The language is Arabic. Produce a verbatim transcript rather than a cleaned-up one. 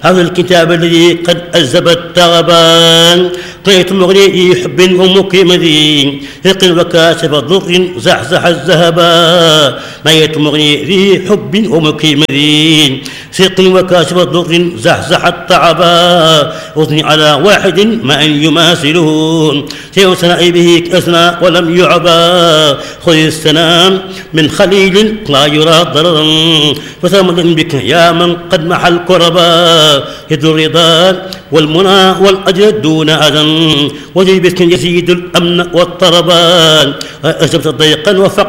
هذا الكتاب الذي قد أذب التغبان قيت مغني حب ومقيم ذي ثقل وكاشف ضر زحزح الذهبا ما يتمغني ذي حب ومقيم ذي ثقل وكاشف ضر زحزح التعبا أثني على واحد ما أن يماثله سيوسنا به أثنى ولم يعبا خذ السلام من خليل لا يرى ضررا فثمن بك يا من قد محى الكربا يد الرضا والمنى والأجر دون أذى وجي بك يزيد الأمن والطربان أجبت ضيقا وفقرا